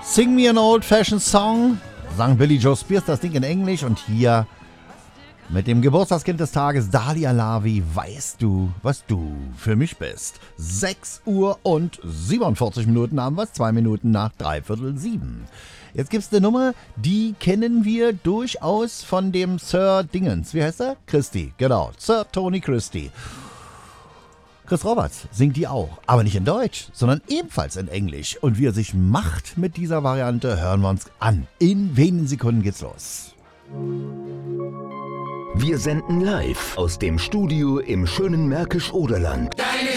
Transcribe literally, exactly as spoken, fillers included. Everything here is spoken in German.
Sing Me an Old-Fashioned Song, sang Billy Joe Spears das Ding in Englisch und hier mit dem Geburtstagskind des Tages, Dalia Lavi, weißt du, was du für mich bist. sechs Uhr und siebenundvierzig Minuten haben wir, zwei Minuten nach dreiviertel sieben. Jetzt gibt's eine Nummer, die kennen wir durchaus von dem Sir Dingens. Wie heißt er? Christie, genau, Sir Tony Christie. Chris Roberts singt die auch, aber nicht in Deutsch, sondern ebenfalls in Englisch. Und wie er sich macht mit dieser Variante, hören wir uns an. In wenigen Sekunden geht's los. Wir senden live aus dem Studio im schönen Märkisch-Oderland. Deine